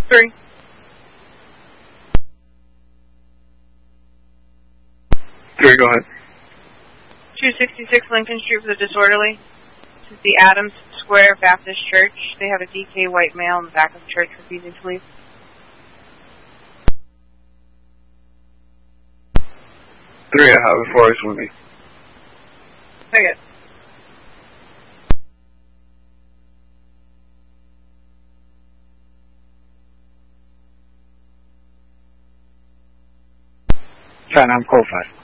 3. 3, go ahead. 266 Lincoln Street for the disorderly. This is the Adams Square Baptist Church. They have a DK white male in the back of the church refusing to leave. 3, I have it. 4 is with me. Okay. Code 5.